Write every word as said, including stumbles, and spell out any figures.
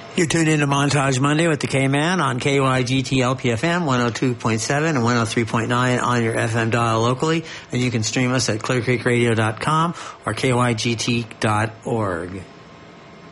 You're tuned into Montage Monday with the K-Man on K Y G T L P F M one oh two point seven and one oh three point nine on your F M dial locally. And you can stream us at clear creek radio dot com or K Y G T dot org.